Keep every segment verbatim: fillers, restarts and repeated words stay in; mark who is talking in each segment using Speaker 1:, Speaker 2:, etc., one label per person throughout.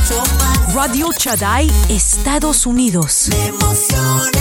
Speaker 1: mucho más.
Speaker 2: Radio Shaddai, Estados Unidos.
Speaker 1: Me emociona.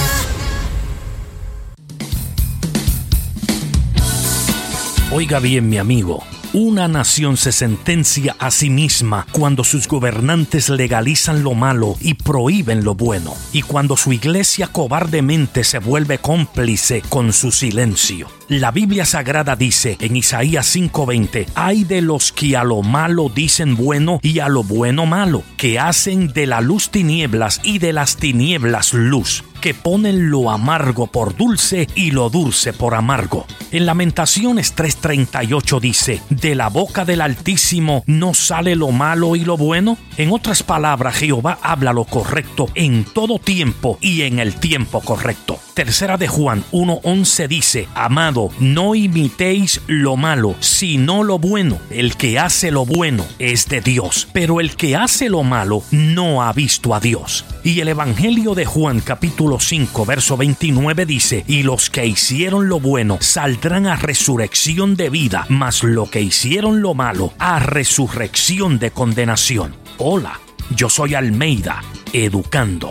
Speaker 3: Oiga bien, mi amigo. Una nación se sentencia a sí misma cuando sus gobernantes legalizan lo malo y prohíben lo bueno, y cuando su iglesia cobardemente se vuelve cómplice con su silencio. La Biblia Sagrada dice en Isaías cinco veinte: «Ay de los que a lo malo dicen bueno y a lo bueno malo, que hacen de la luz tinieblas y de las tinieblas luz, que ponen lo amargo por dulce y lo dulce por amargo». En Lamentaciones tres treinta y ocho dice: «¿De la boca del Altísimo no sale lo malo y lo bueno?». En otras palabras, Jehová habla lo correcto en todo tiempo y en el tiempo correcto. Tercera de Juan uno once dice: «Amado, no imitéis lo malo, sino lo bueno. El que hace lo bueno es de Dios, pero el que hace lo malo no ha visto a Dios». Y el Evangelio de Juan capítulo cinco verso veintinueve dice: «Y los que hicieron lo bueno saldrán a resurrección de vida, mas lo que hicieron lo malo a resurrección de condenación». Hola, yo soy Almeida, educando.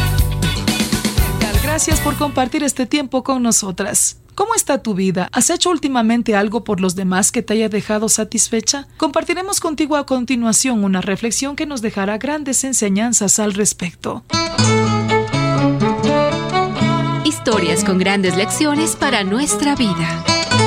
Speaker 4: Gracias por compartir este tiempo con nosotras. ¿Cómo está tu vida? ¿Has hecho últimamente algo por los demás que te haya dejado satisfecha? Compartiremos contigo a continuación una reflexión que nos dejará grandes enseñanzas al respecto.
Speaker 5: Historias con grandes lecciones para nuestra vida.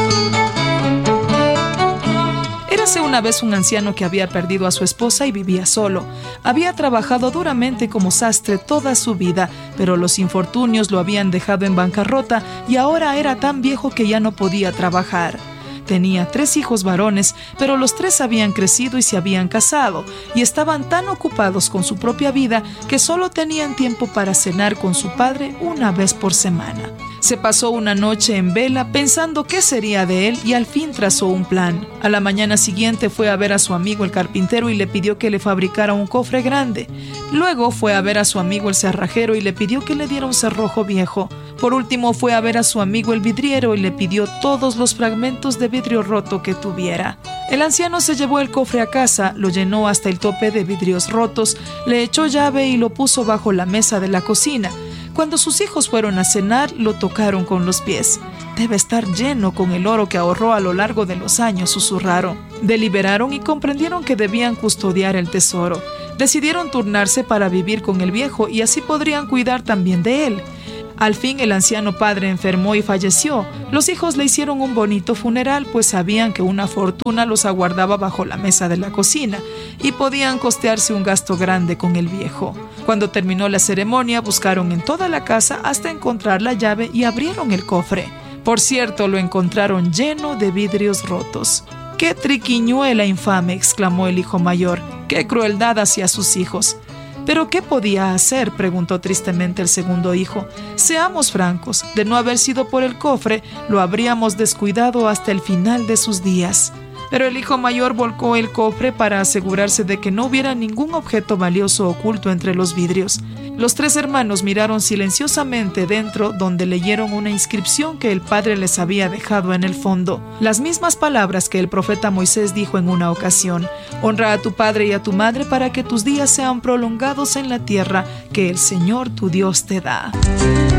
Speaker 4: Érase una vez un anciano que había perdido a su esposa y vivía solo. Había trabajado duramente como sastre toda su vida, pero los infortunios lo habían dejado en bancarrota y ahora era tan viejo que ya no podía trabajar. Tenía tres hijos varones, pero los tres habían crecido y se habían casado, y estaban tan ocupados con su propia vida que solo tenían tiempo para cenar con su padre una vez por semana. Se pasó una noche en vela pensando qué sería de él y al fin trazó un plan. A la mañana siguiente fue a ver a su amigo el carpintero y le pidió que le fabricara un cofre grande. Luego fue a ver a su amigo el cerrajero y le pidió que le diera un cerrojo viejo. Por último fue a ver a su amigo el vidriero y le pidió todos los fragmentos de vidrio roto que tuviera. El anciano se llevó el cofre a casa, lo llenó hasta el tope de vidrios rotos, le echó llave y lo puso bajo la mesa de la cocina. Cuando sus hijos fueron a cenar, lo tocaron con los pies. «Debe estar lleno con el oro que ahorró a lo largo de los años», susurraron. Deliberaron y comprendieron que debían custodiar el tesoro. Decidieron turnarse para vivir con el viejo y así podrían cuidar también de él. Al fin el anciano padre enfermó y falleció. Los hijos le hicieron un bonito funeral, pues sabían que una fortuna los aguardaba bajo la mesa de la cocina y podían costearse un gasto grande con el viejo. Cuando terminó la ceremonia, buscaron en toda la casa hasta encontrar la llave y abrieron el cofre. Por cierto, lo encontraron lleno de vidrios rotos. «¡Qué triquiñuela infame!», exclamó el hijo mayor. «¡Qué crueldad hacia sus hijos!». «¿Pero qué podía hacer?», preguntó tristemente el segundo hijo. «Seamos francos, de no haber sido por el cofre, lo habríamos descuidado hasta el final de sus días». Pero el hijo mayor volcó el cofre para asegurarse de que no hubiera ningún objeto valioso oculto entre los vidrios. Los tres hermanos miraron silenciosamente dentro, donde leyeron una inscripción que el padre les había dejado en el fondo. Las mismas palabras que el profeta Moisés dijo en una ocasión: «Honra a tu padre y a tu madre para que tus días sean prolongados en la tierra que el Señor tu Dios te da».